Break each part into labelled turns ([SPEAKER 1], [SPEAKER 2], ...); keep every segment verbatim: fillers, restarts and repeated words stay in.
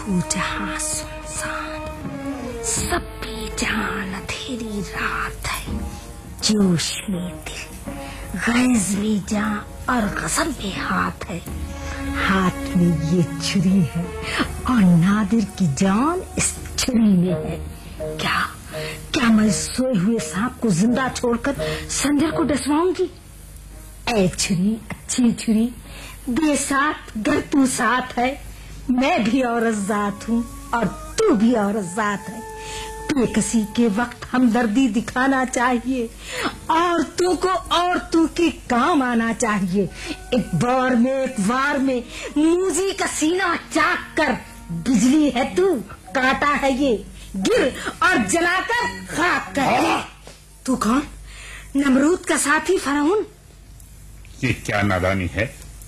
[SPEAKER 1] تو جہاں سنسان، سب بھی جہاں اندھیری رات ہے، جوش میں دل، غیظ میں جاں اور غضب میں ہاتھ ہے، ہاتھ میں یہ چھری ہے اور نادر کی جان اس چھری میں ہے۔ کیا کیا میں سوئے ہوئے سانپ کو زندہ چھوڑ کر سنجر کو ڈسواؤں گی؟ اے چھری، اچھی چھری، دے ساتھ گر تو ساتھ ہے، میں بھی عورت ذات ہوں اور تو بھی عورت ذات ہے۔ بے کسی کے وقت ہمدردی دکھانا چاہیے، عورتوں کو عورتوں کے کام آنا چاہیے۔ ایک بار میں ایک وار میں موزی کا سینہ چاک کر، بجلی ہے تو، کاٹا ہے یہ، گر اور جلا کر خاک کر۔ تو کون؟ نمرود کا ساتھی فرعون؟
[SPEAKER 2] یہ کیا نادانی ہے؟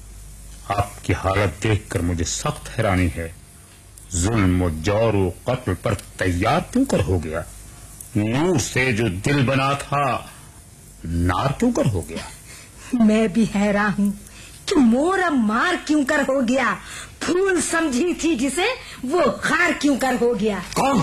[SPEAKER 2] آپ کی حالت دیکھ کر مجھے سخت حیرانی ہے۔ ظلم و جور و قتل پر تیار کیوں کر ہو گیا؟ نور سے جو دل بنا تھا نار کیوں کر ہو گیا؟
[SPEAKER 1] میں بھی حیران ہوں کہ مورا مار کیوں کر ہو گیا، پھول سمجھی تھی جسے وہ خار کیوں کر ہو گیا۔
[SPEAKER 2] کون؟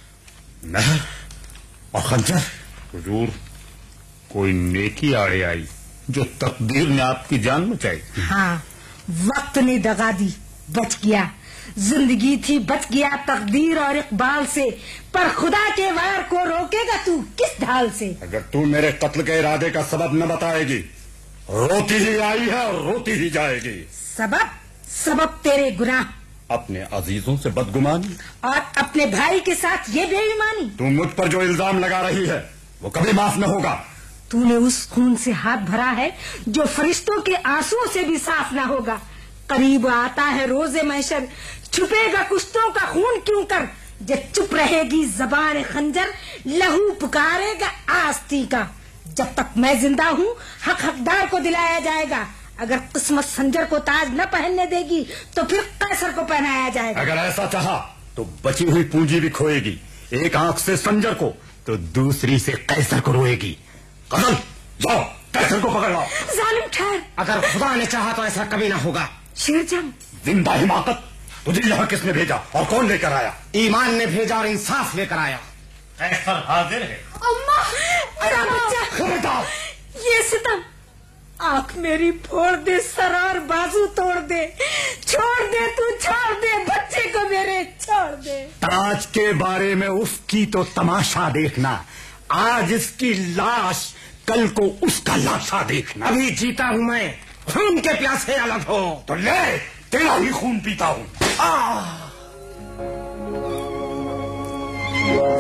[SPEAKER 2] نہر اور خنجر؟ حضور، کوئی نیکی آڑے آئی جو تقدیر نے آپ کی جان بچائی۔
[SPEAKER 1] ہاں، وقت نے دغا دی، بچ گیا، زندگی تھی بچ گیا تقدیر اور اقبال سے، پر خدا کے وار کو روکے گا تو کس ڈھال سے؟
[SPEAKER 3] اگر تو میرے قتل کے ارادے کا سبب نہ بتائے گی، روتی ہی آئی ہے اور روتی ہی جائے گی۔
[SPEAKER 1] سبب؟ سبب تیرے گناہ،
[SPEAKER 3] اپنے عزیزوں سے بدگمانی
[SPEAKER 1] اور اپنے بھائی کے ساتھ یہ بے ایمانی۔
[SPEAKER 3] تو مجھ پر جو الزام لگا رہی ہے وہ کبھی معاف نہ ہوگا۔
[SPEAKER 1] تو نے اس خون سے ہاتھ بھرا ہے جو فرشتوں کے آنسو سے بھی صاف نہ ہوگا۔ قریب آتا ہے روز محشر، چھپے گا کشتوں کا خون کیوں کر؟ جب چپ رہے گی زبان خنجر، لہو پکارے گا آستی کا۔ جب تک میں زندہ ہوں حق حقدار کو دلایا جائے گا، اگر قسمت سنجر کو تاج نہ پہننے دے گی تو پھر قیصر کو پہنایا جائے گا۔
[SPEAKER 3] اگر ایسا چاہا تو بچی ہوئی پونجی بھی کھوئے گی، ایک آنکھ سے سنجر کو تو دوسری سے قیصر کو روئے گی۔ قتل، جاؤ قیصر کو پکڑ لاؤ۔
[SPEAKER 1] ظالم ٹھہر،
[SPEAKER 4] اگر خدا نے چاہا تو ایسا کبھی نہ ہوگا۔
[SPEAKER 1] شیر جنگ،
[SPEAKER 3] زندہ حماقت، تجھے یہاں کس نے بھیجا اور کون لے کر آیا؟
[SPEAKER 4] ایمان نے بھیجا اور انصاف لے کر آیا۔
[SPEAKER 2] قیصر حاضر ہے۔
[SPEAKER 1] اماں، میرا بچہ،
[SPEAKER 3] خبردار!
[SPEAKER 1] یہ ستم، آنکھ میری پھوڑ دے، سر اور بازو توڑ دے، چھوڑ دے تو چھوڑ دے، بچے کو میرے چھوڑ دے۔
[SPEAKER 3] تاج کے بارے میں اس کی تو تماشا دیکھنا، آج اس کی لاش، کل کو اس کا لاشا دیکھنا۔
[SPEAKER 4] ابھی جیتا ہوں میں، خون کے پیاسے الگ ہو
[SPEAKER 3] تو لے، تیرا ہی خون پیتا ہوں۔
[SPEAKER 4] آہ